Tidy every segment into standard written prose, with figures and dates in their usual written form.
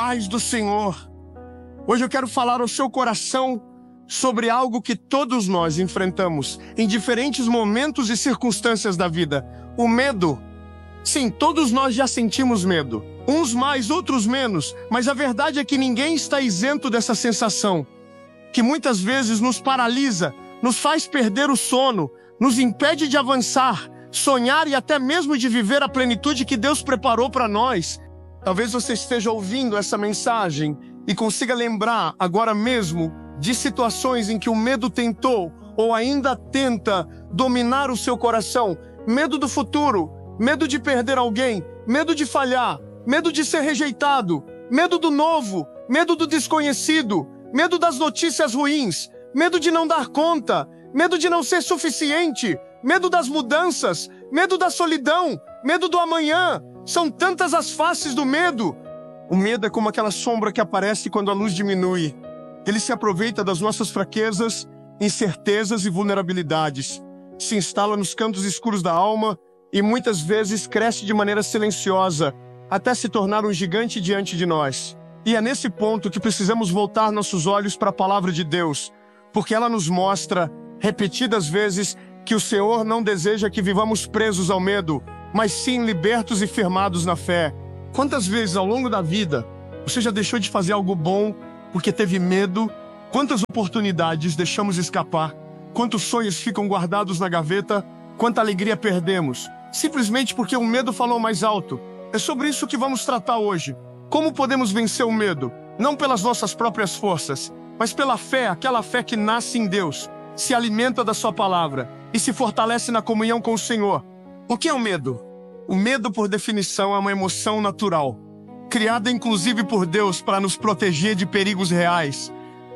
paz do Senhor. Hoje eu quero falar ao seu coração sobre algo que todos nós enfrentamos em diferentes momentos e circunstâncias da vida. O medo. Sim, todos nós já sentimos medo. Uns mais, outros menos. Mas a verdade é que ninguém está isento dessa sensação, que muitas vezes nos paralisa, nos faz perder o sono, nos impede de avançar, sonhar e até mesmo de viver a plenitude que Deus preparou para nós. Talvez você esteja ouvindo essa mensagem e consiga lembrar agora mesmo de situações em que o medo tentou ou ainda tenta dominar o seu coração. Medo do futuro, medo de perder alguém, medo de falhar, medo de ser rejeitado, medo do novo, medo do desconhecido, medo das notícias ruins, medo de não dar conta, medo de não ser suficiente, medo das mudanças, medo da solidão, medo do amanhã. São tantas as faces do medo. O medo é como aquela sombra que aparece quando a luz diminui. Ele se aproveita das nossas fraquezas, incertezas e vulnerabilidades. Se instala nos cantos escuros da alma e muitas vezes cresce de maneira silenciosa, até se tornar um gigante diante de nós. E é nesse ponto que precisamos voltar nossos olhos para a palavra de Deus, porque ela nos mostra, repetidas vezes, que o Senhor não deseja que vivamos presos ao medo, mas sim libertos e firmados na fé. Quantas vezes ao longo da vida você já deixou de fazer algo bom porque teve medo? Quantas oportunidades deixamos escapar? Quantos sonhos ficam guardados na gaveta? Quanta alegria perdemos, simplesmente porque o medo falou mais alto. É sobre isso que vamos tratar hoje. Como podemos vencer o medo? Não pelas nossas próprias forças, mas pela fé, aquela fé que nasce em Deus, se alimenta da sua palavra e se fortalece na comunhão com o Senhor. O que é o medo? O medo, por definição, é uma emoção natural, criada inclusive por Deus para nos proteger de perigos reais.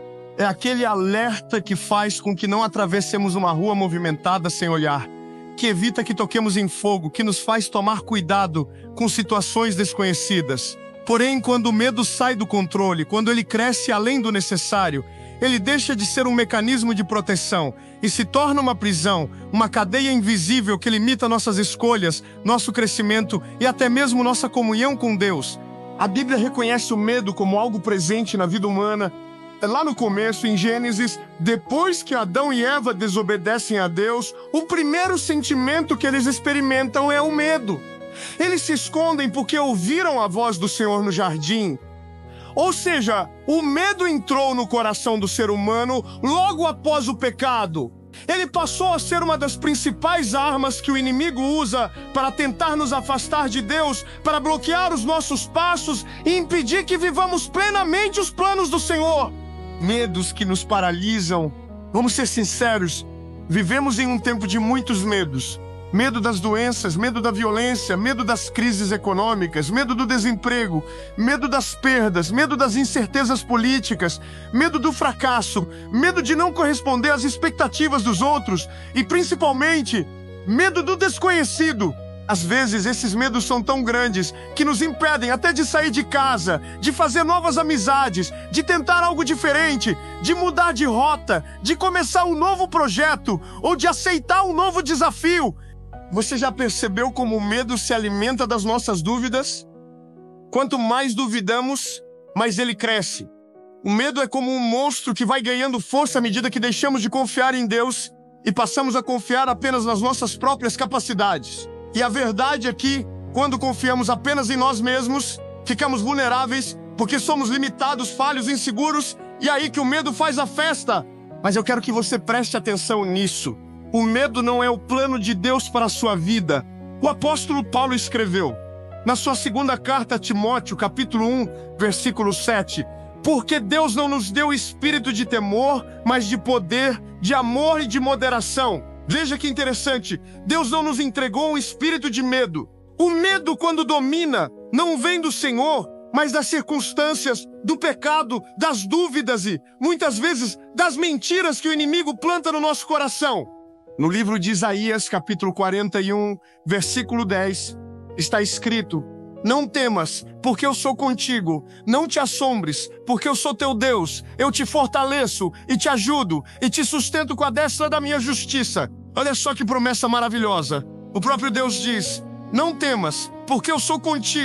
É aquele alerta que faz com que não atravessemos uma rua movimentada sem olhar, que evita que toquemos em fogo, que nos faz tomar cuidado com situações desconhecidas. Porém, quando o medo sai do controle, quando ele cresce além do necessário, ele deixa de ser um mecanismo de proteção e se torna uma prisão, uma cadeia invisível que limita nossas escolhas, nosso crescimento e até mesmo nossa comunhão com Deus. A Bíblia reconhece o medo como algo presente na vida humana. Lá no começo, em Gênesis, depois que Adão e Eva desobedecem a Deus, o primeiro sentimento que eles experimentam é o medo. Eles se escondem porque ouviram a voz do Senhor no jardim. Ou seja, o medo entrou no coração do ser humano logo após o pecado. Ele passou a ser uma das principais armas que o inimigo usa para tentar nos afastar de Deus, para bloquear os nossos passos e impedir que vivamos plenamente os planos do Senhor. Medos que nos paralisam. Vamos ser sinceros, vivemos em um tempo de muitos medos. Medo das doenças, medo da violência, medo das crises econômicas, medo do desemprego, medo das perdas, medo das incertezas políticas, medo do fracasso, medo de não corresponder às expectativas dos outros e, principalmente, medo do desconhecido. Às vezes, esses medos são tão grandes que nos impedem até de sair de casa, de fazer novas amizades, de tentar algo diferente, de mudar de rota, de começar um novo projeto ou de aceitar um novo desafio. Você já percebeu como o medo se alimenta das nossas dúvidas? Quanto mais duvidamos, mais ele cresce. O medo é como um monstro que vai ganhando força à medida que deixamos de confiar em Deus e passamos a confiar apenas nas nossas próprias capacidades. E a verdade é que, quando confiamos apenas em nós mesmos, ficamos vulneráveis porque somos limitados, falhos, inseguros, e é aí que o medo faz a festa. Mas eu quero que você preste atenção nisso. O medo não é o plano de Deus para a sua vida. O apóstolo Paulo escreveu, na sua segunda carta a Timóteo, capítulo 1, versículo 7, porque Deus não nos deu espírito de temor, mas de poder, de amor e de moderação. Veja que interessante, Deus não nos entregou um espírito de medo. O medo, quando domina, não vem do Senhor, mas das circunstâncias, do pecado, das dúvidas e, muitas vezes, das mentiras que o inimigo planta no nosso coração. No livro de Isaías, capítulo 41, versículo 10, está escrito: não temas, porque eu sou contigo. Não te assombres, porque eu sou teu Deus. Eu te fortaleço e te ajudo e te sustento com a destra da minha justiça. Olha só que promessa maravilhosa. O próprio Deus diz: não temas, porque eu sou contigo.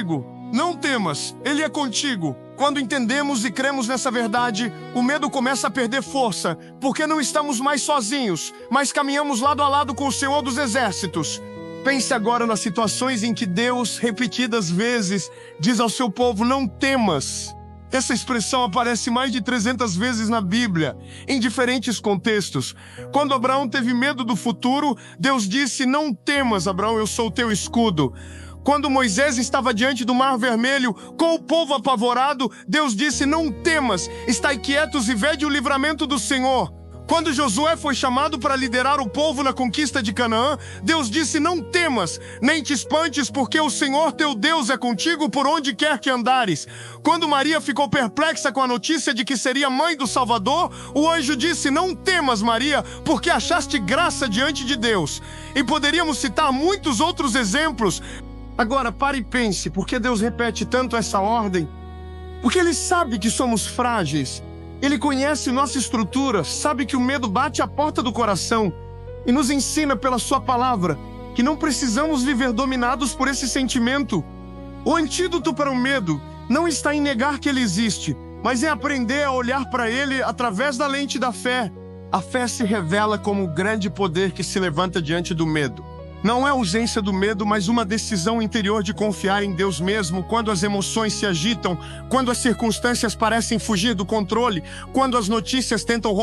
Não temas, Ele é contigo. Quando entendemos e cremos nessa verdade, o medo começa a perder força, porque não estamos mais sozinhos, mas caminhamos lado a lado com o Senhor dos Exércitos. Pense agora nas situações em que Deus, repetidas vezes, diz ao seu povo: não temas. Essa expressão aparece mais de 300 vezes na Bíblia, em diferentes contextos. Quando Abraão teve medo do futuro, Deus disse: não temas, Abraão, eu sou o teu escudo. Quando Moisés estava diante do Mar Vermelho, com o povo apavorado, Deus disse: não temas, estai quietos e vede o livramento do Senhor. Quando Josué foi chamado para liderar o povo na conquista de Canaã, Deus disse: não temas, nem te espantes, porque o Senhor teu Deus é contigo por onde quer que andares. Quando Maria ficou perplexa com a notícia de que seria mãe do Salvador, o anjo disse: não temas, Maria, porque achaste graça diante de Deus. E poderíamos citar muitos outros exemplos. Agora, pare e pense, por que Deus repete tanto essa ordem? Porque Ele sabe que somos frágeis. Ele conhece nossa estrutura, sabe que o medo bate à porta do coração e nos ensina pela sua palavra que não precisamos viver dominados por esse sentimento. O antídoto para o medo não está em negar que ele existe, mas em aprender a olhar para ele através da lente da fé. A fé se revela como o grande poder que se levanta diante do medo. Não é a ausência do medo, mas uma decisão interior de confiar em Deus mesmo quando as emoções se agitam, quando as circunstâncias parecem fugir do controle, quando as notícias tentam